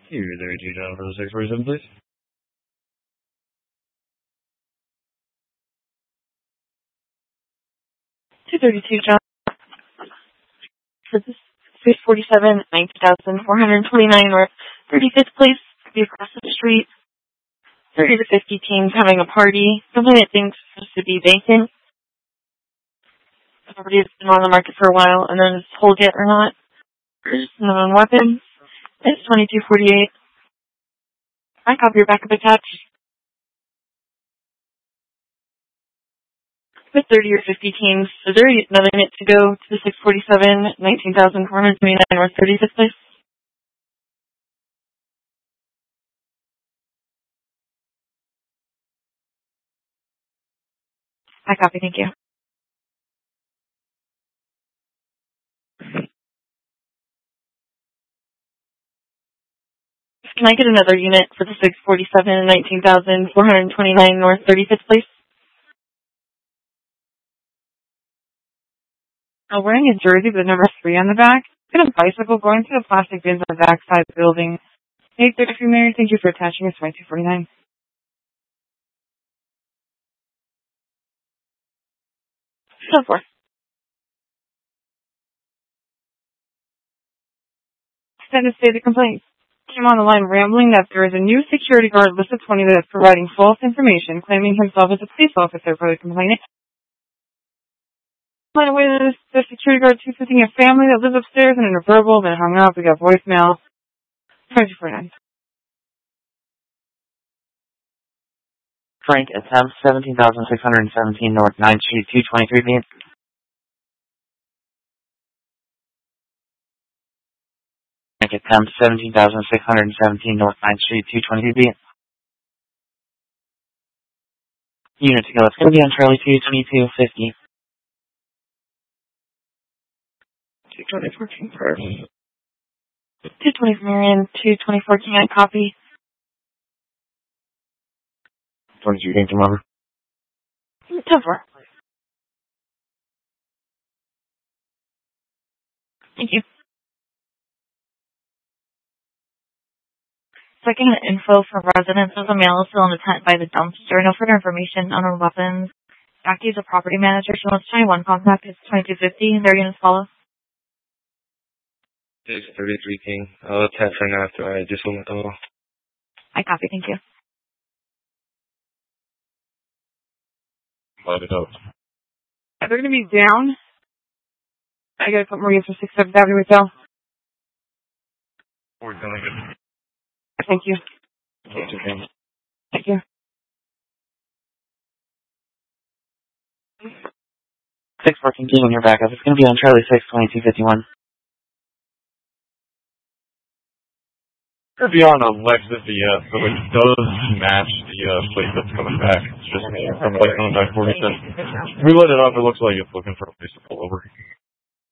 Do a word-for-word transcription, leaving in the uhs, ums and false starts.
You're there, two down for the six forty-seven, please. two thirty-two, John. For the six forty-seven, nineteen thousand four hundred twenty-nine North thirty-fifth Place, be across the street. thirty to fifty teens having a party. Complainant thinks supposed to be vacant. The property has been on the market for a while, and then it's hold yet or not. There's no known weapons. It's twenty-two forty-eight. I copy your backup attached. With thirty or fifty teams, is there another minute to go to the six forty-seven, nineteen thousand four hundred twenty-nine North thirty-fifth Place? I copy, thank you. Can I get another unit for the six forty-seven, nineteen thousand four hundred twenty-nine North thirty-fifth Place? Uh, wearing a jersey with number three on the back. Got a bicycle going through the plastic bins on the back side of the building. Hey, thirty-three Mary, thank you for attaching. It's twenty-two forty-nine. So forth. Send to say the complaint came on the line rambling that there is a new security guard listed twenty that is providing false information, claiming himself as a police officer for the complainant. By the way, the, the security guard too visiting a family that lives upstairs and in a verbal, then hung up. We got voicemail. twenty-two forty-nine. Frank, attempt seventeen thousand six hundred seventeen North ninth Street, two twenty-three B. Frank, attempt seventeen thousand six hundred seventeen North ninth Street, two twenty-three B. Unit to go. It's going to be on Charlie two twenty-two fifty. two twenty-four King Park. two twenty-four Marion, two twenty-four King, I copy. twenty-two King, tomorrow. ten four. Thank you. Second info from residents of the male is still in the tent by the dumpster. No further information on the weapons. Jackie is a property manager. She wants twenty-one contact. It's twenty-two fifty. And their units follow. six thirty-three King. I'll attach right now after I just hold my call. I copy. Thank you. Light it up. They're going to be down. I got a couple more units for six seventh Avenue Retail. We're going to Thank you. twenty-two King. Thank you. six fourteen King on your backup. It's going to be on Charlie six twenty-two fifty-one. It'll be on a Lexus V S, so it does match the uh, plate that's coming back. It's just from like on back forty-six. We lit it up, it looks like it's looking for a place to pull over.